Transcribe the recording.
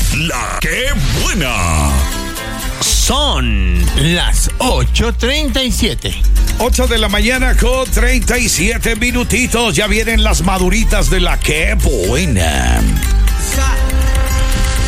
La que buena. Son las 8:37. 8 de la mañana con 37 minutitos. Ya vienen las maduritas de la que buena.